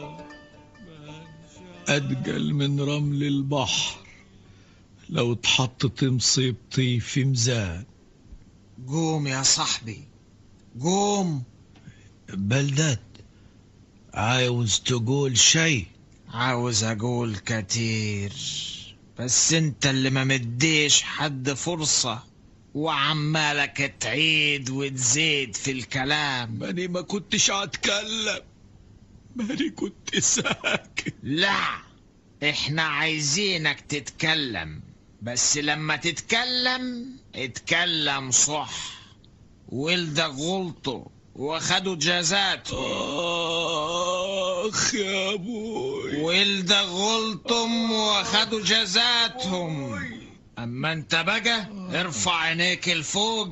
أتقل من رمل البحر لو اتحطت مصيبتي في ميزان. قوم يا صاحبي قوم. بلدات، عاوز تقول شيء؟ عاوز اقول كتير، بس انت اللي ما مديش حد فرصة وعمالك تعيد وتزيد في الكلام. ماني ما كنتش هتكلم، ماني كنت ساكت. لا، احنا عايزينك تتكلم، بس لما تتكلم اتكلم صح. ولدك غلطوا واخدوا جزاتهم. آخ يا أبوي، ولدك غلطهم واخدوا جزاتهم. اما انت بقى ارفع عينيك لفوق